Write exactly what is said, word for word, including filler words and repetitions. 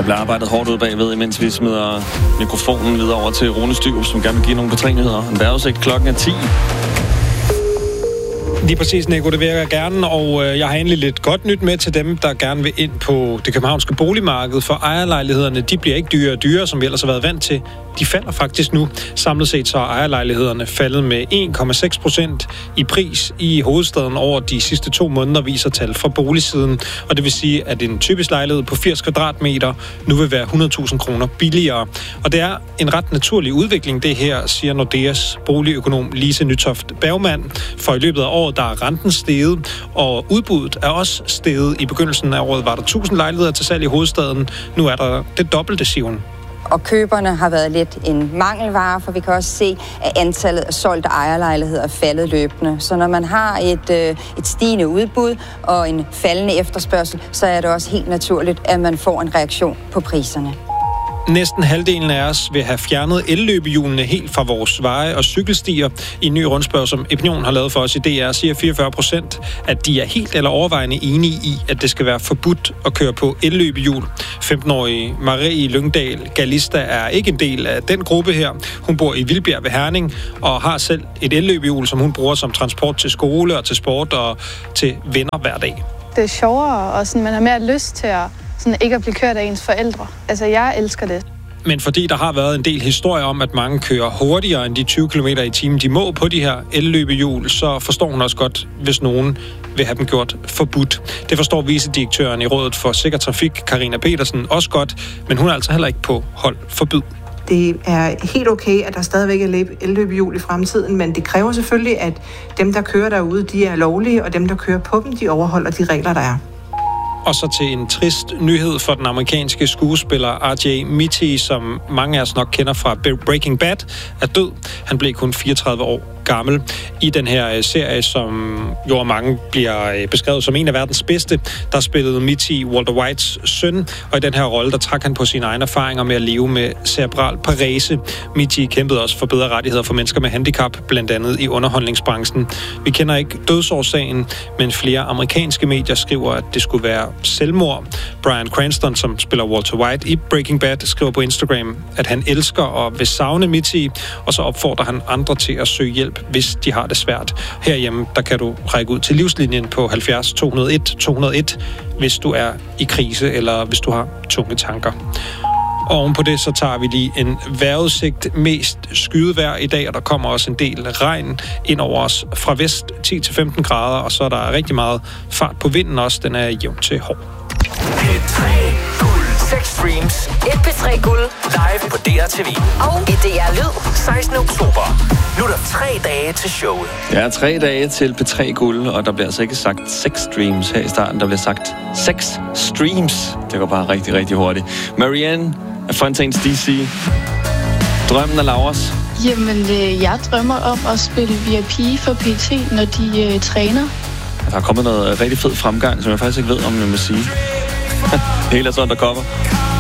bliver arbejdet hårdt ud bagved, imens vi smider mikrofonen videre over til Rune Styrup, som gerne vil give nogle betrænigheder. En vejrudsigt klokken er ti. Lige præcis, Nico, det vil jeg gerne, og øh, jeg har egentlig lidt godt nyt med til dem, der gerne vil ind på det københavnske boligmarked, for ejerlejlighederne, de bliver ikke dyrere og dyrere, som vi ellers har været vant til. De falder faktisk nu. Samlet set så er ejerlejlighederne faldet med en komma seks procent i pris i hovedstaden over de sidste to måneder, viser tal fra boligsiden. Og det vil sige, at en typisk lejlighed på firs kvadratmeter nu vil være hundrede tusind kroner billigere. Og det er en ret naturlig udvikling, det her, siger Nordeas boligøkonom Lise Nytoft Bergmann. For i løbet af året, der er renten steget, og udbuddet er også steget. I begyndelsen af året var der tusind lejligheder til salg i hovedstaden. Nu er der det dobbelte, siger hun. Og køberne har været lidt en mangelvare, for vi kan også se, at antallet af solgte ejerlejligheder er faldet løbende. Så når man har et, øh, et stigende udbud og en faldende efterspørgsel, så er det også helt naturligt, at man får en reaktion på priserne. Næsten halvdelen af os vil have fjernet elløbehjulene helt fra vores veje og cykelstier. I en ny rundspørg, som Opinion har lavet for os i D R, siger fireogfyrre procent, at de er helt eller overvejende enige i, at det skal være forbudt at køre på elløbehjul. femten-årige Marie Lyngdal Galista er ikke en del af den gruppe her. Hun bor i Vildbjerg ved Herning og har selv et elløbehjul, som hun bruger som transport til skole og til sport og til venner hver dag. Det er sjovere, og sådan, man har mere lyst til at sådan ikke at blive kørt af ens forældre. Altså, jeg elsker det. Men fordi der har været en del historier om, at mange kører hurtigere end de tyve kilometer i timen, de må på de her elløbehjul, så forstår hun også godt, hvis nogen vil have dem gjort forbudt. Det forstår vicedirektøren i Rådet for Sikker Trafik, Karina Petersen, også godt, men hun er altså heller ikke på hold forbud. Det er helt okay, at der stadigvæk er elløbehjul i fremtiden, men det kræver selvfølgelig, at dem, der kører derude, de er lovlige, og dem, der kører på dem, de overholder de regler, der er. Og så til en trist nyhed for den amerikanske skuespiller R J Mitte, som mange af os nok kender fra Breaking Bad, er død. Han blev kun fireogtredive år gammel. I den her serie, som jo mange bliver beskrevet som en af verdens bedste, der spillede Mitte Walter Whites søn, og i den her rolle, der trak han på sine egne erfaringer med at leve med cerebral parese. Mitte kæmpede også for bedre rettigheder for mennesker med handicap, blandt andet i underholdningsbranchen. Vi kender ikke dødsårsagen, men flere amerikanske medier skriver, at det skulle være selvmord. Bryan Cranston, som spiller Walter White i Breaking Bad, skriver på Instagram, at han elsker og vil savne Mitte, og så opfordrer han andre til at søge hjælp, hvis de har det svært. Herhjemme, der kan du række ud til livslinjen på halvfjerds to nul et to nul et, hvis du er i krise, eller hvis du har tunge tanker. Og ovenpå det, så tager vi lige en vejrudsigt, mest skydevejr i dag, og der kommer også en del regn ind over os fra vest, ti til femten grader, og så er der rigtig meget fart på vinden også, den er jævnt til hård. P tre Guld, seks streams, et P tre Guld, live på D R T V og i D R Lyd sekstende oktober. Nu er der tre dage til showet. Der er tre dage til P tre Guld, og der bliver altså ikke sagt seks streams her i starten, der bliver sagt seks streams. Det går bare rigtig, rigtig hurtigt. Marianne af Fontaine's D C. Drømmen af Lauras. Jamen, øh, jeg drømmer om at spille V I P for P T, når de øh, træner. Der er kommet noget rigtig fed fremgang, som jeg faktisk ikke ved, om jeg må sige. Det hele er sådan, der kommer.